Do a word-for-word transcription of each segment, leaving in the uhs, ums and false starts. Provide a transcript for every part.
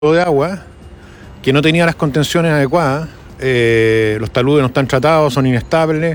de agua que no tenía las contenciones adecuadas, eh, los taludes no están tratados, son inestables,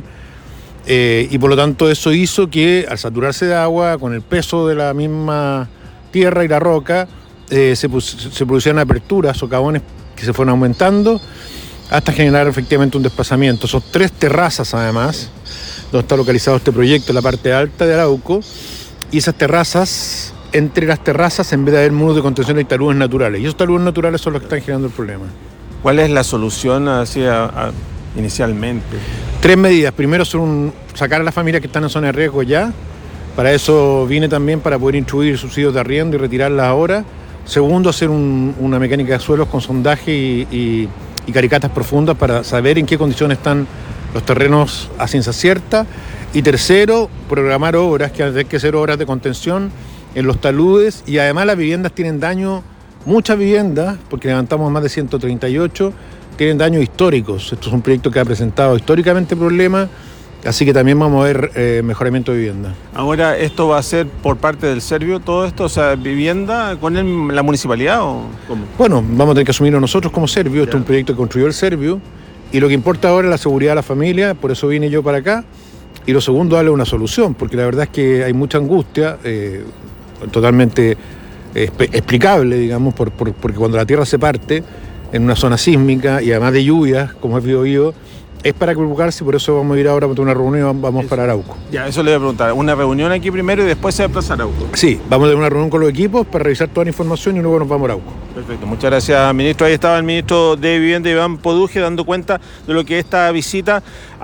eh, y por lo tanto eso hizo que al saturarse de agua, con el peso de la misma tierra y la roca, eh, se, se producían aperturas, socavones que se fueron aumentando hasta generar efectivamente un desplazamiento. Son tres terrazas además, donde está localizado este proyecto, en la parte alta de Arauco, y esas terrazas, entre las terrazas, en vez de haber muros de contención, hay taludes naturales, y esos taludes naturales son los que están generando el problema. ¿Cuál es la solución hacia, a, inicialmente? Tres medidas. Primero, son un, sacar a las familias que están en zona de riesgo ya. Para eso vine también, para poder instruir subsidios de arriendo y retirarlas ahora. Segundo, hacer un, una mecánica de suelos con sondaje y, y, y caricatas profundas para saber en qué condiciones están los terrenos a ciencia cierta. Y tercero, programar obras, que hay que hacer obras de contención en los taludes, y además las viviendas tienen daño, muchas viviendas, porque levantamos más de ciento treinta y ocho, tienen daños históricos. Esto es un proyecto que ha presentado históricamente problemas, así que también vamos a ver eh, mejoramiento de vivienda. Ahora, ¿esto va a ser por parte del Servio todo esto? O sea, ¿vivienda con el, la municipalidad o cómo? Bueno, vamos a tener que asumirlo nosotros como Servio. Esto es un proyecto que construyó el Servio, y lo que importa ahora es la seguridad de la familia, por eso vine yo para acá. Y lo segundo, darle una solución, porque la verdad es que hay mucha angustia, eh, totalmente eh, explicable, digamos, por, por, porque cuando la tierra se parte en una zona sísmica y además de lluvias, como es Biobío, es para preocuparse, y por eso vamos a ir ahora a una reunión, vamos eso. Para Arauco. Ya, eso le voy a preguntar, ¿una reunión aquí primero y después se desplaza a Arauco? Sí, vamos a tener una reunión con los equipos para revisar toda la información y luego nos vamos a Arauco. Perfecto, muchas gracias, ministro. Ahí estaba el ministro de Vivienda, Iván Poduje, dando cuenta de lo que es esta visita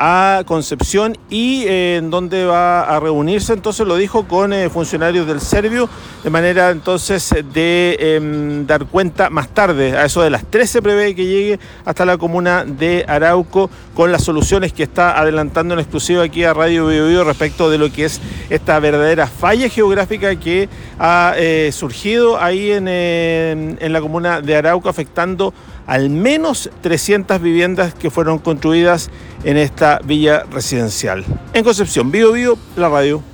a Concepción y eh, en dónde va a reunirse. Entonces lo dijo con eh, funcionarios del Servio, de manera entonces de eh, dar cuenta más tarde, a eso de las trece prevé que llegue hasta la comuna de Arauco, con las soluciones que está adelantando en exclusiva aquí a Radio Biobío respecto de lo que es esta verdadera falla geográfica que ha eh, surgido ahí en, eh, en la comuna de Arauco, afectando al menos trescientas viviendas que fueron construidas en esta villa residencial. En Concepción, Biobío, la radio.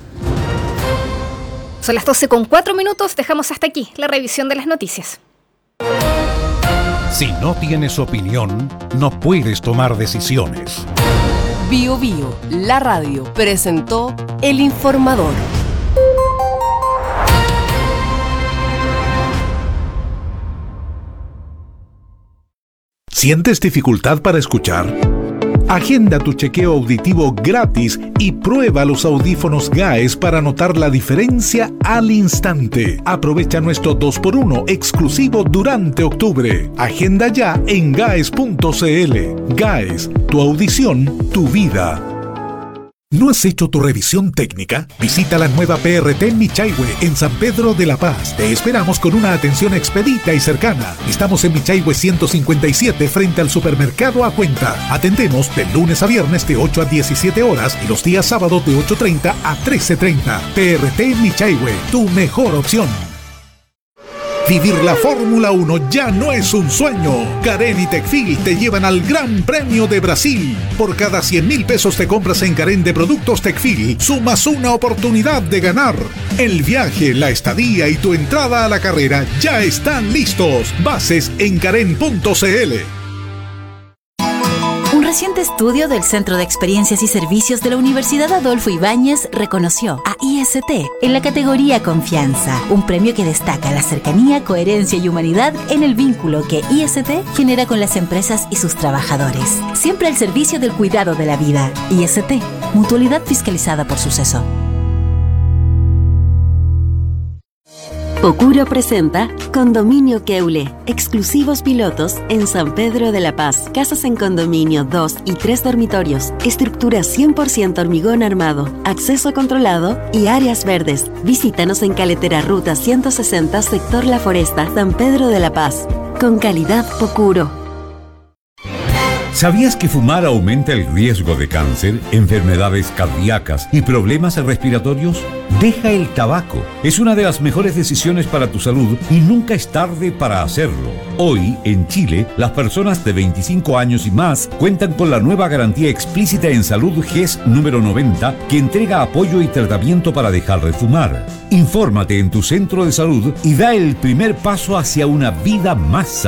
Son las doce con cuatro minutos, dejamos hasta aquí la revisión de las noticias. Si no tienes opinión, no puedes tomar decisiones. Biobío, la radio, presentó El Informador. ¿Sientes dificultad para escuchar? Agenda tu chequeo auditivo gratis y prueba los audífonos GAES para notar la diferencia al instante. Aprovecha nuestro dos por uno exclusivo durante octubre. Agenda ya en gaes punto cl. GAES, tu audición, tu vida. ¿No has hecho tu revisión técnica? Visita la nueva P R T en Michaihue, en San Pedro de la Paz. Te esperamos con una atención expedita y cercana. Estamos en Michaihue ciento cincuenta y siete, frente al supermercado A Cuenta. Atendemos de lunes a viernes de ocho a diecisiete horas y los días sábados de ocho treinta a trece treinta. P R T en Michaihue, tu mejor opción. Vivir la Fórmula uno ya no es un sueño. Carén y Tecfil te llevan al Gran Premio de Brasil. Por cada cien mil pesos te compras en Carén de productos Tecfil, sumas una oportunidad de ganar. El viaje, la estadía y tu entrada a la carrera ya están listos. Bases en carén punto cl. Un reciente estudio del Centro de Experiencias y Servicios de la Universidad Adolfo Ibáñez reconoció a I S T en la categoría Confianza, un premio que destaca la cercanía, coherencia y humanidad en el vínculo que I S T genera con las empresas y sus trabajadores. Siempre al servicio del cuidado de la vida. I S T, mutualidad fiscalizada por Suceso. Pocuro presenta Condominio Keule, exclusivos pilotos en San Pedro de la Paz. Casas en condominio, dos y tres dormitorios, estructura cien por ciento hormigón armado, acceso controlado y áreas verdes. Visítanos en Caletera Ruta ciento sesenta, sector La Foresta, San Pedro de la Paz. Con calidad Pocuro. ¿Sabías que fumar aumenta el riesgo de cáncer, enfermedades cardíacas y problemas respiratorios? Deja el tabaco. Es una de las mejores decisiones para tu salud y nunca es tarde para hacerlo. Hoy, en Chile, las personas de veinticinco años y más cuentan con la nueva garantía explícita en salud G E S número noventa que entrega apoyo y tratamiento para dejar de fumar. Infórmate en tu centro de salud y da el primer paso hacia una vida más sana.